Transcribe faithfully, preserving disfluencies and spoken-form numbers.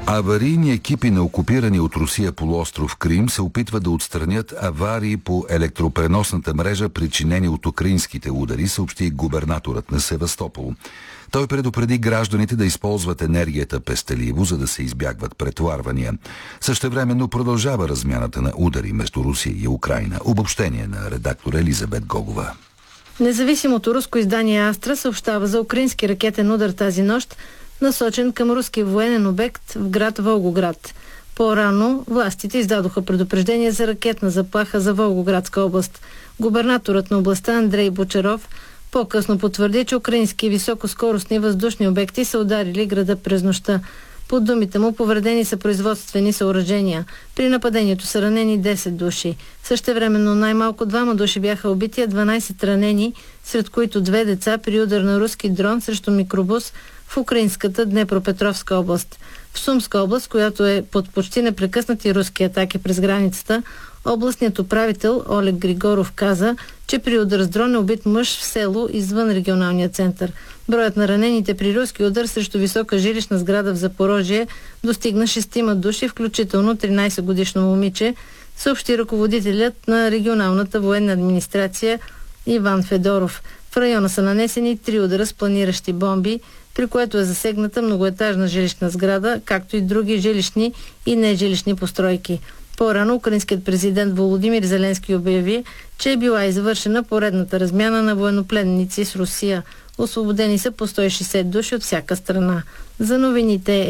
Аварийни екипи на окупирани от Русия полуостров Крим се опитват да отстранят аварии по електропреносната мрежа, причинени от украинските удари, съобщи губернаторът на Севастопол. Той предупреди гражданите да използват енергията пестеливо, за да се избягват претоварвания. Същевременно продължава размяната на удари между Русия и Украйна. Обобщение на редактора Елизабет Гогова. Независимото руско издание Астра съобщава за украински ракетен удар тази нощ, насочен към руски военен обект в град Волгоград. По-рано властите издадоха предупреждение за ракетна заплаха за Волгоградска област. Губернаторът на областта Андрей Бочаров по-късно потвърди, че украински високоскоростни въздушни обекти са ударили града през нощта. По думите му, повредени са производствени съоръжения. При нападението са ранени десет души. Същевременно най-малко двама души бяха убити, а дванайсет ранени, сред които две деца при удар на руски дрон срещу микробус в украинската Днепропетровска област. В Сумска област, която е под почти непрекъснати руски атаки през границата, областният управител Олег Григоров каза, че при удар с дрон е убит мъж в село извън регионалния център. Броят на ранените при руски удар срещу висока жилищна сграда в Запорожие достигна шестима души, включително тринайсетгодишно момиче, съобщи ръководителят на регионалната военна администрация Иван Федоров. В района са нанесени три удара с планиращи бомби, при което е засегната многоетажна жилищна сграда, както и други жилищни и нежилищни постройки. По-рано украинският президент Володимир Зеленски обяви, че е била извършена поредната размяна на военнопленници с Русия. Освободени са по сто и шейсет души от всяка страна. За новините